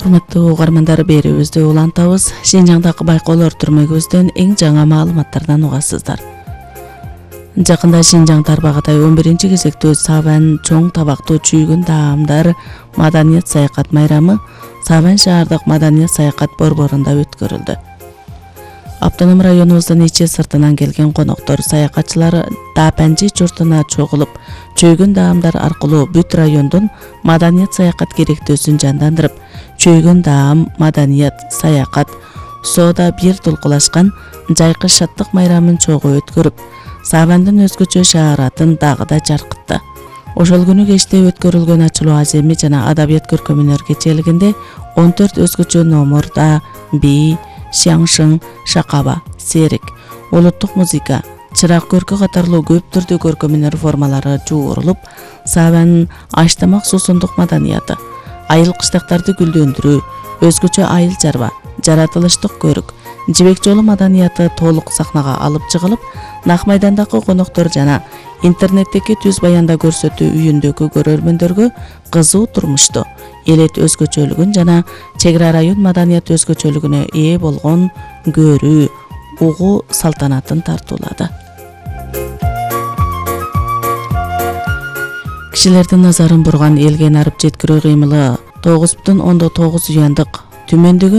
Урматтуу угармандар, берүүбүздү улантабыз. Шинжаңдагы байкоолор түрмөгүбүздөн эң жаңы маалыматтардан угасыздар. Жакында Шинжаң тарбагатай 11-кезектүү Сабан чоң табактуу чүйгүн даамдар маданият саякат майрамы Сабан шаардык маданият саякат борборунда өткөрүлдү. Автоном районубуздун ичи сыртынан келген коноктор, саякатчылар Дапанжи журтуна чогулуп, чүйгүн даамдар аркылуу бүт райондун маданият саякат керектөөсүн жандандырып, чүйгүн даам, маданият, саякат, соода бир толкулашкан жайкы шаттык майрамын чогуу өткөрүп, Сабандын өзгөчө шааратын дагы да жаркытты. Ошол күнү кечте өткөрүлгөн ачылуу аземи жана адабият көркөмүнөр кечелигинде 14 өзгөчө номурда би, Шаңшың, Шакаба, Серик, улуттук музыка, чырак көркү катарлуу көп түрдүү көркөмүнөр формалары жуурулуп, Сабан аштамак суусундук маданияты, айыл кыштактарды гүлдөндүрүү, өзгөчө айыл чарба, жаратылыштык көрүк, жибек жолу маданияты толук сахнага алып чыгылып, Нак майдандагы коноктор жана интернеттеги түз баянда көрсөтүү үйүндөгү көрөрмөндөргө кызуу турмушту, элет өзгөчөлүгүн жана чек ара район маданият өзгөчөлүгүнө ээ болгон көрүү, угуу салтанатын тартуулады. Кишилердин назарын бурган элге нарып жеткирүү кыймылы 9,9 уяндык төмөндөгөн